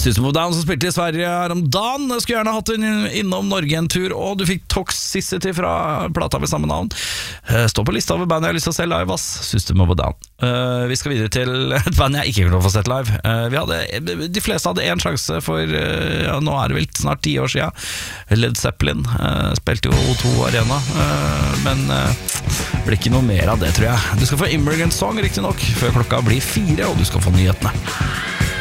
System of Down som spilte i Sverige her om dagen. Jeg skulle gjerne hatt den innom Norge en tur, og du fikk Toxicity fra plata med samme navn. Står på lista over band jeg har lyst til å se live, ass. System of Down. Vi skal videre til et band jeg ikke kunne få sett live. De fleste hadde en sjanse for, nå er det vel snart 10 år siden. Led Zeppelin spilte jo O2 Arena, men det blir ikke noe mer av det, tror jeg. Du skal få Immigrant Song, riktig nok, før klokka blir 4, og du skal få nyhetene.